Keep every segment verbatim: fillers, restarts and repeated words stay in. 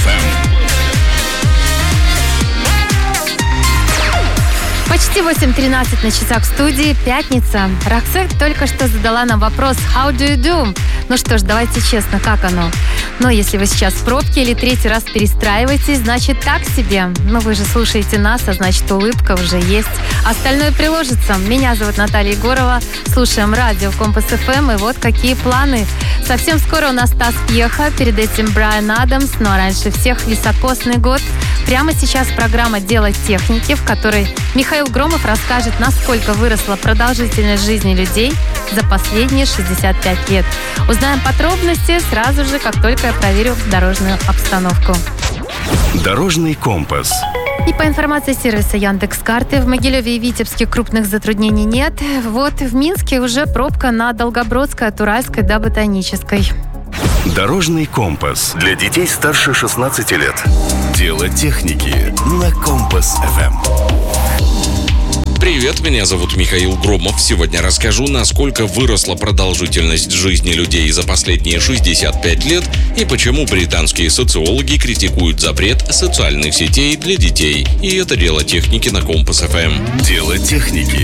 эф эм. Почти восемь тринадцать на часах в студии. Пятница. Роксет только что задала нам вопрос «How do you do?» Ну что ж, давайте честно, как оно? Но если вы сейчас в пробке или третий раз перестраиваетесь, значит так себе. Но вы же слушаете нас, а значит улыбка уже есть. Остальное приложится. Меня зовут Наталья Егорова. Слушаем радио Компас эф эм. И вот какие планы. Совсем скоро у нас Стас Пьеха, перед этим Брайан Адамс, ну а раньше всех «Високосный год». Прямо сейчас программа «Дело техники», в которой Михаил Громов расскажет, насколько выросла продолжительность жизни людей за последние шестьдесят пять лет. Узнаем подробности сразу же, как только я проверю дорожную обстановку. Дорожный компас. И по информации сервиса Яндекс.Карты, в Могилеве и Витебске крупных затруднений нет. Вот в Минске уже пробка на Долгобродской от Уральской до Ботанической. Дорожный компас для детей старше шестнадцати лет. Дело техники на Компас эф эм. Привет, меня зовут Михаил Громов. Сегодня расскажу, насколько выросла продолжительность жизни людей за последние шестьдесят пять лет и почему британские социологи критикуют запрет социальных сетей для детей. И это дело техники на Компас эф эм. Дело техники.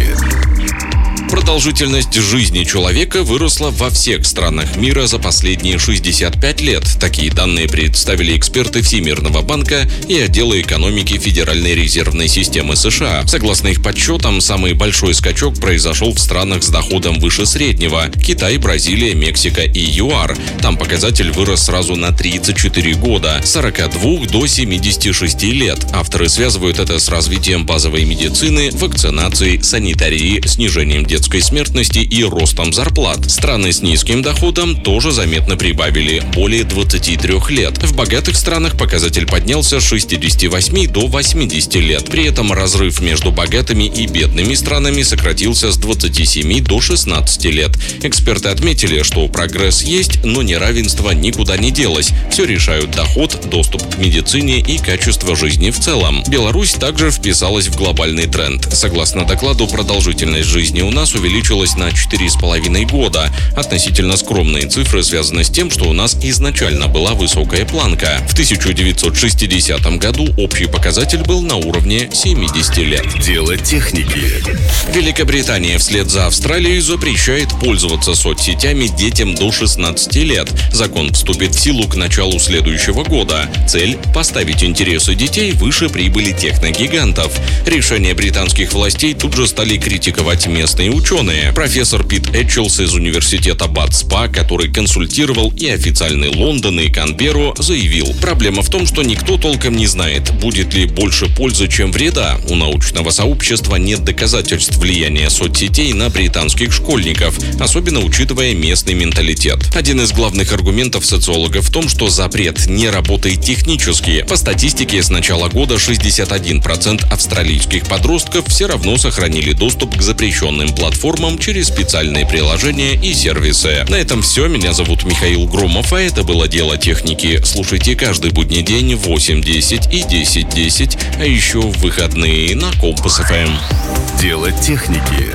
Продолжительность жизни человека выросла во всех странах мира за последние шестьдесят пять лет. Такие данные представили эксперты Всемирного банка и отдела экономики Федеральной резервной системы США. Согласно их подсчетам, самый большой скачок произошел в странах с доходом выше среднего – Китай, Бразилия, Мексика и ЮАР. Там показатель вырос сразу на тридцать четыре года – с сорока двух до семидесяти шести лет. Авторы связывают это с развитием базовой медицины, вакцинацией, санитарией, снижением детской детской смертности и ростом зарплат. Страны с низким доходом тоже заметно прибавили – более двадцати трёх лет. В богатых странах показатель поднялся с шестидесяти восьми до восьмидесяти лет. При этом разрыв между богатыми и бедными странами сократился с двадцати семи до шестнадцати лет. Эксперты отметили, что прогресс есть, но неравенство никуда не делось. Все решают доход, доступ к медицине и качество жизни в целом. Беларусь также вписалась в глобальный тренд. Согласно докладу, продолжительность жизни у нас увеличилась на четыре с половиной года. Относительно скромные цифры связаны с тем, что у нас изначально была высокая планка. В тысяча девятьсот шестидесятом году общий показатель был на уровне семидесяти лет. Дело техники. Великобритания вслед за Австралией запрещает пользоваться соцсетями детям до шестнадцати лет. Закон вступит в силу к началу следующего года. Цель – поставить интересы детей выше прибыли техногигантов. Решение британских властей тут же стали критиковать местные ученые. Профессор Пит Этчелс из университета Бат-Спа, который консультировал и официальный Лондон, и Канберру, заявил: проблема в том, что никто толком не знает, будет ли больше пользы, чем вреда. У научного сообщества нет доказательств влияния соцсетей на британских школьников, особенно учитывая местный менталитет. Один из главных аргументов социологов в том, что запрет не работает технически. По статистике, с начала года шестьдесят один процент австралийских подростков все равно сохранили доступ к запрещенным платформам через специальные приложения и сервисы. На этом все. Меня зовут Михаил Громов, а это было «Дело техники». Слушайте каждый будний день в восемь десять и десять десять, а еще в выходные на Компас эф эм. Дело техники.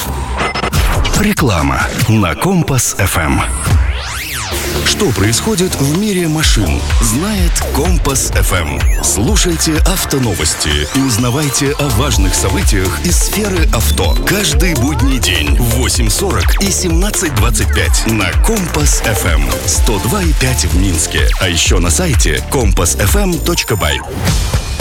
Реклама на Компас эф эм. Что происходит в мире машин, знает Компас эф эм. Слушайте автоновости и узнавайте о важных событиях из сферы авто. Каждый будний день в восемь сорок и семнадцать двадцать пять на Компас эф эм. сто два и пять в Минске. А еще на сайте компас эф эм точка бай.